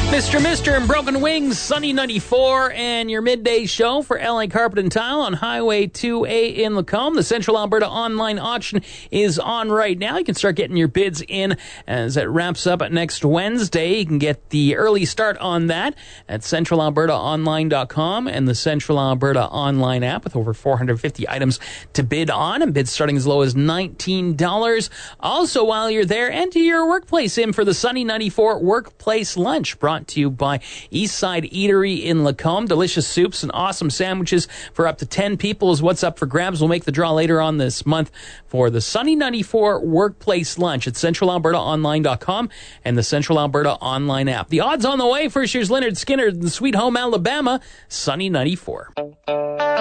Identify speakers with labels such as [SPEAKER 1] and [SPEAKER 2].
[SPEAKER 1] Mr. and Broken Wings, Sunny 94, and your midday show for LA Carpet and Tile on Highway 2A in Lacombe. The Central Alberta online auction is on right now. You can start getting your bids in as it wraps up next Wednesday. You can get the early start on that at centralalbertaonline.com and the Central Alberta online app with over 450 items to bid on, and bids starting as low as $19. Also, while you're there, enter your workplace in for the Sunny 94 Workplace Lunch, brought to you by Eastside Eatery in Lacombe. Delicious soups and awesome sandwiches for up to 10 people is what's up for grabs. We'll make the draw later on this month for the Sunny 94 Workplace Lunch at centralalbertaonline.com and the Central Alberta online app. The odds on the way. First year's Leonard Skinner in Sweet Home, Alabama. Sunny 94.